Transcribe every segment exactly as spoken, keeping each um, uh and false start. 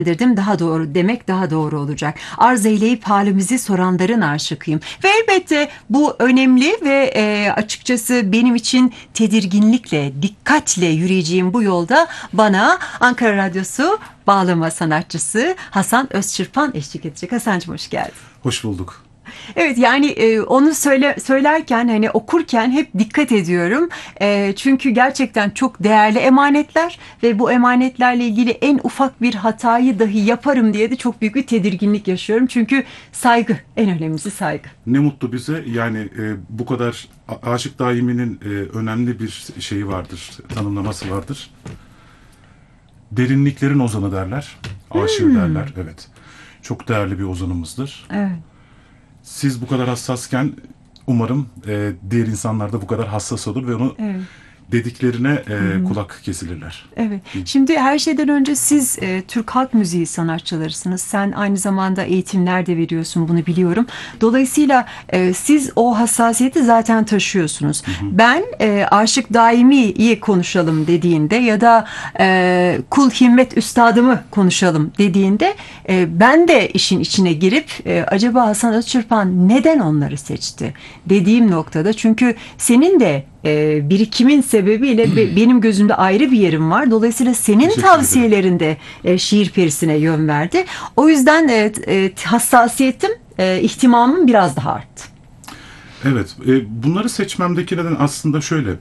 dedim daha doğru demek daha doğru olacak. Arz eyleyip halimizi soranların aşıkıyım. Ve elbette bu önemli ve e, açıkçası benim için tedirginlikle, dikkatle yürüyeceğim bu yolda bana Ankara Radyosu bağlama sanatçısı Hasan Özçırpan eşlik edecek. Hasancığım hoş geldin. Hoş bulduk. Evet, yani e, onu söyle söylerken hani okurken hep dikkat ediyorum. E, çünkü gerçekten çok değerli emanetler ve bu emanetlerle ilgili en ufak bir hatayı dahi yaparım diye de çok büyük bir tedirginlik yaşıyorum. Çünkü saygı, en önemlisi saygı. Ne mutlu bize, yani e, bu kadar A- Aşık Daimi'nin e, önemli bir şeyi vardır, tanımlaması vardır. Derinliklerin ozanı derler, aşığı Hmm. derler. Evet, çok değerli bir ozanımızdır. Evet. Siz bu kadar hassasken umarım e, diğer insanlar da bu kadar hassas olur ve onu Evet. dediklerine e, kulak kesilirler. Evet. Şimdi her şeyden önce siz e, Türk halk müziği sanatçılarısınız. Sen aynı zamanda eğitimler de veriyorsun, bunu biliyorum. Dolayısıyla e, siz o hassasiyeti zaten taşıyorsunuz. Hı hı. Ben e, Aşık Daimi'yi konuşalım dediğinde ya da e, Kul Himmet Üstadımı konuşalım dediğinde e, ben de işin içine girip e, acaba Hasan Özçırpan neden onları seçti dediğim noktada, çünkü senin de e, birikimin sebebiyle be, benim gözümde ayrı bir yerim var. Dolayısıyla senin tavsiyelerinde e, şiir perisine yön verdi. O yüzden e, e, hassasiyetim, e, ihtimamım biraz daha arttı. Evet, e, bunları seçmemdeki neden aslında şöyle.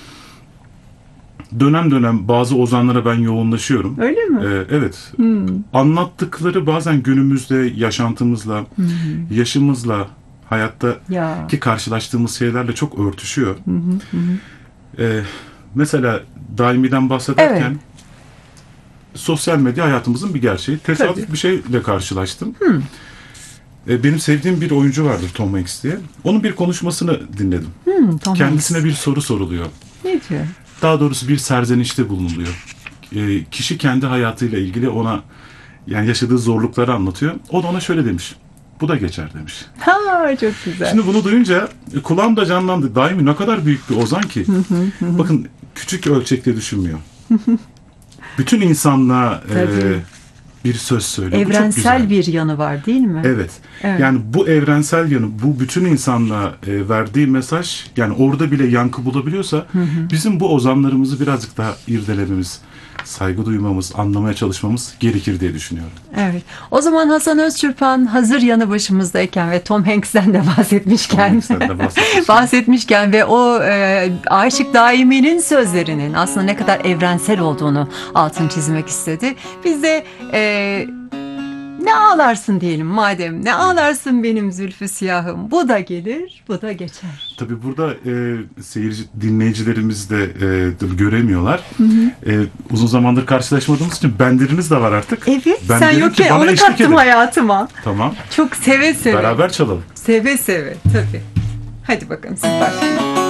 Dönem dönem bazı ozanlara ben yoğunlaşıyorum. Öyle mi? Ee, evet. Hmm. Anlattıkları bazen günümüzde yaşantımızla, Hmm. yaşımızla, hayatta Ya. ki karşılaştığımız şeylerle çok örtüşüyor. Hı hı hı. Ee, mesela Daimi'den bahsederken Evet. sosyal medya hayatımızın bir gerçeği. Tesadüf Tabii. bir şeyle karşılaştım. Hmm. Ee, benim sevdiğim bir oyuncu vardır, Tom Hanks diye. Onun bir konuşmasını dinledim. Hmm, Tom Kendisine Hanks. bir soru soruluyor. Ne diyor? Daha doğrusu bir serzenişte bulunuluyor. E, kişi kendi hayatıyla ilgili ona, yani yaşadığı zorlukları anlatıyor. O da ona şöyle demiş. Bu da geçer demiş. Ha, çok güzel. Şimdi bunu duyunca e, kulağım da canlandı. Daimi ne kadar büyük bir ozan ki. Bakın, küçük ölçekte düşünmüyor. Bütün insanlığa e, bir söz söylüyor. Bu çok Evrensel güzel. bir yanı var değil mi? Evet. Evet. Yani bu evrensel yanı, bu bütün insanlığa e, verdiği mesaj, yani orada bile yankı bulabiliyorsa, hı hı, bizim bu ozanlarımızı birazcık daha irdelememiz, saygı duymamız, anlamaya çalışmamız gerekir diye düşünüyorum. Evet. O zaman Hasan Özçırpan hazır yanı başımızdayken ve Tom Hanks'ten de bahsetmişken Tom Hanks'ten de bahsetmişken. bahsetmişken ve o e, Aşık Daimi'nin sözlerinin aslında ne kadar evrensel olduğunu altını çizmek istedi. Biz de e, ne ağlarsın diyelim madem. Ne ağlarsın benim zülfü siyahım. Bu da gelir, bu da geçer. Tabii burada e, seyirci, dinleyicilerimiz de e, göremiyorlar. Hı hı. E, uzun zamandır karşılaşmadığımız için bendiriniz de var artık. Evet, ben sen yokken onu kattım hayatıma. Tamam. Çok seve seve. Beraber çalalım. Seve seve, tabii. Hadi bakalım, siz başlayın.